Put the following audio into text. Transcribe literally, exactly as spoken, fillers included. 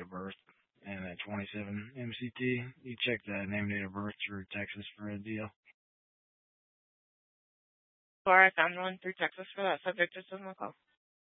of birth, and that twenty-seven M C T. You check that name, date of birth through Texas for a deal. Or I found one through Texas for that subject. Just doesn't call.